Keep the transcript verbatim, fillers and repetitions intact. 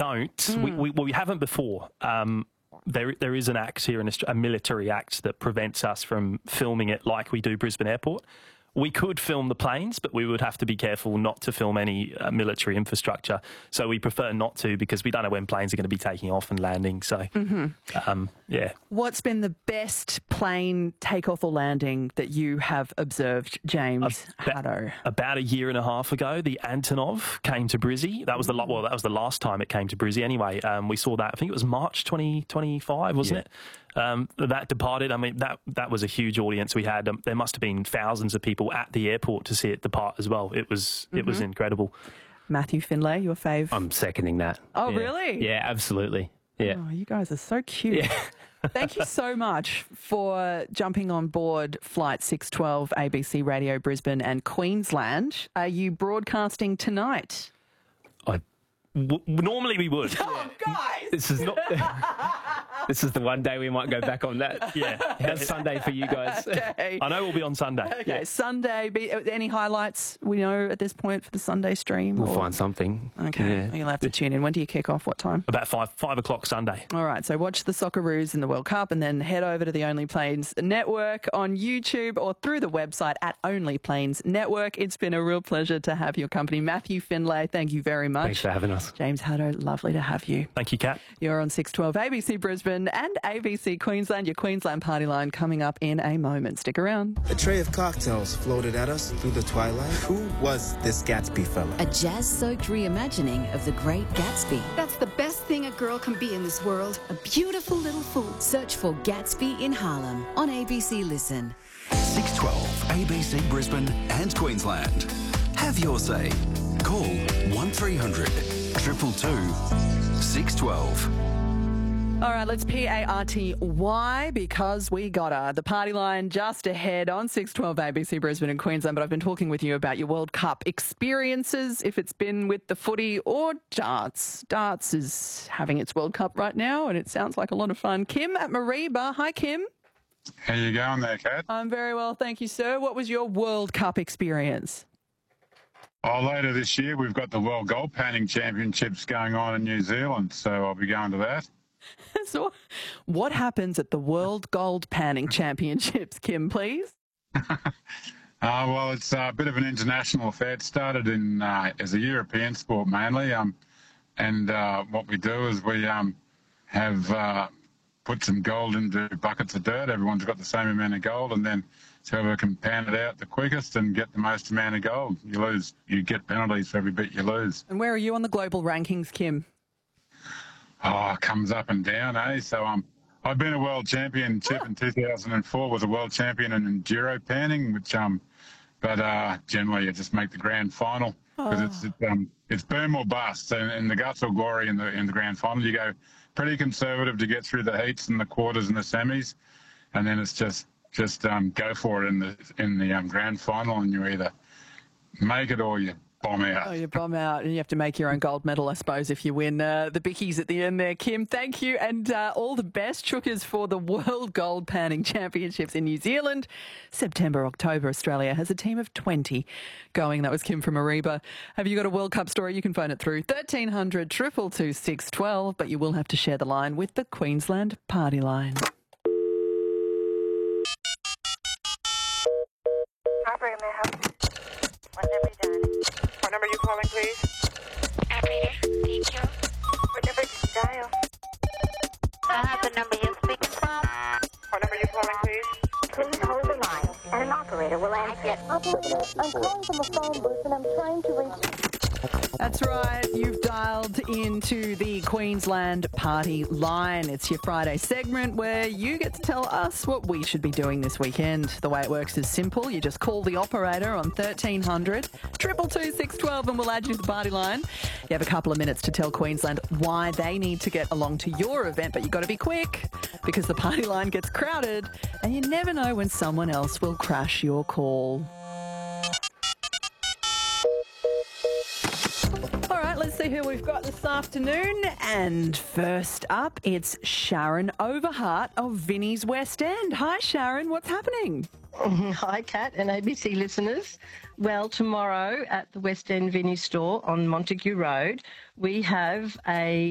don't. Mm. We, we, well, we haven't before. Um, there, there is an act here, in Australia, a military act that prevents us from filming it like we do Brisbane Airport. We could film the planes, but we would have to be careful not to film any uh, military infrastructure. So we prefer not to, because we don't know when planes are going to be taking off and landing. So, mm-hmm. um, yeah. What's been the best plane takeoff or landing that you have observed, James Haddo? About a year and a half ago, the Antonov came to Brizzy. That was the well, that was the last time it came to Brizzy. Anyway, um, we saw that. I think it was March twenty twenty-five, wasn't yeah. it? Um, that departed. I mean, that that was a huge audience we had. Um, there must have been thousands of people at the airport to see it depart as well. It was mm-hmm. it was incredible. Matthew Findlay, your fave? I'm seconding that. Oh, yeah. really? Yeah, absolutely. Yeah. Oh, you guys are so cute. Yeah. Thank you so much for jumping on board Flight six twelve, A B C Radio Brisbane and Queensland. Are you broadcasting tonight? I w- normally we would. Oh, guys! This is not. This is the one day we might go back on that. Yeah. How's Sunday for you guys? Okay. I know we'll be on Sunday. Okay, yeah. Sunday. Be, any highlights we know at this point for the Sunday stream? We'll or? find something. Okay. Yeah. You'll have to tune in. When do you kick off? What time? About five five o'clock Sunday. All right. So watch the Socceroos in the World Cup and then head over to the Only Planes Network on YouTube or through the website at Only Planes Network. It's been a real pleasure to have your company. Matthew Findlay, thank you very much. Thanks for having us. James Haddo, lovely to have you. Thank you, Kat. You're on six twelve A B C Brisbane and A B C Queensland. Your Queensland Party Line coming up in a moment. Stick around. A tray of cocktails floated at us through the twilight. Who was this Gatsby fella? A jazz-soaked reimagining of The Great Gatsby. That's the best thing a girl can be in this world. A beautiful little fool. Search for Gatsby in Harlem on A B C Listen. six twelve A B C Brisbane and Queensland. Have your say. Call one three hundred two two two six twelve. All right, let's P A R T Y because we got her. The Party Line just ahead on six twelve A B C Brisbane and Queensland, but I've been talking with you about your World Cup experiences, if it's been with the footy or darts. Darts is having its World Cup right now, and it sounds like a lot of fun. Kim at Mareeba. Hi, Kim. How you going there, Kat? I'm very well, thank you, sir. What was your World Cup experience? Oh, later this year, we've got the World Gold Panning Championships going on in New Zealand, so I'll be going to that. So, what happens at the World Gold Panning Championships, Kim, please? uh, well, it's a bit of an international affair. It started in uh, as a European sport mainly, um, and uh, what we do is we um, have uh, put some gold into buckets of dirt. Everyone's got the same amount of gold, and then whoever can pan it out the quickest and get the most amount of gold, you lose. You get penalties for every bit you lose. And where are you on the global rankings, Kim? Oh, it comes up and down, eh? So um, I've been a world championship in two thousand four, was a world champion in enduro panning, which um, but uh, generally you just make the grand final because oh. it's it's, um, it's boom or bust, and, and the guts or glory in the in the grand final. You go pretty conservative to get through the heats and the quarters and the semis, and then it's just just um, go for it in the in the um, grand final, and you either make it or you bomb out. Oh, you bomb out, and you have to make your own gold medal, I suppose, if you win uh, the bickies at the end there. Kim, thank you, and uh, all the best. Chookers for the World Gold Panning Championships in New Zealand. September, October, Australia has a team of twenty going. That was Kim from Mareeba. Have you got a World Cup story? You can phone it through thirteen hundred two two two six one two, but you will have to share the line with the Queensland Party Line. Operator, may I help? What number you dialing? What number are you calling, please? Operator, thank you. What number did you dial? I have the number you're speaking from. What number are you calling, please? Please hold the line, and an operator will answer. Operator, I'm calling from a phone booth, and I'm trying to reach... That's right, you've dialed into the Queensland Party Line. It's your Friday segment where you get to tell us what we should be doing this weekend. The way it works is simple. You just call the operator on thirteen hundred two two two six one two and we'll add you to the Party Line. You have a couple of minutes to tell Queensland why they need to get along to your event, but you've got to be quick because the Party Line gets crowded and you never know when someone else will crash your call. All right, let's see who we've got this afternoon. And first up, it's Sharon Overhart of Vinnie's West End. Hi, Sharon. What's happening? Hi, Kat and A B C listeners. Well, tomorrow at the West End Vinnie store on Montague Road, we have a